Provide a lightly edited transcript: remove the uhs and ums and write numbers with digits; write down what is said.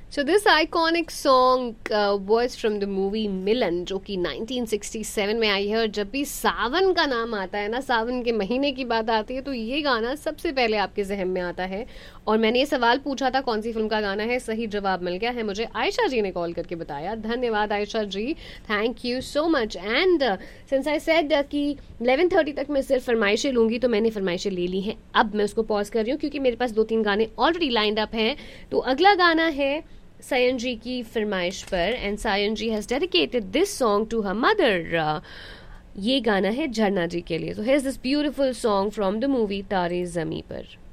So this iconic song was from the movie मिलन, जो कि 1967 में आई है। और जब भी सावन का नाम आता है ना, सावन के महीने की बात आती है, तो ये गाना सबसे पहले आपके जहन में आता है। और मैंने ये सवाल पूछा था कौन सी फिल्म का गाना है, सही जवाब मिल गया है मुझे, आयशा जी ने कॉल करके बताया। धन्यवाद आयशा जी, thank you so much. And since I said कि 11:30 तक मैं सिर्फ फरमाइशें लूँगी, तो मैंने फरमाइशें ले ली हैं। अब मैं उसको पॉज कर रही हूँ क्योंकि मेरे पास 2-3 गाने ऑलरेडी लाइंड अप हैं। तो अगला गाना है सायन जी की फरमाइश पर, and Sion ji has dedicated this song to her mother. ये गाना है झरना जी के लिए। तो here's this beautiful song from the movie तारे ज़मीं पर।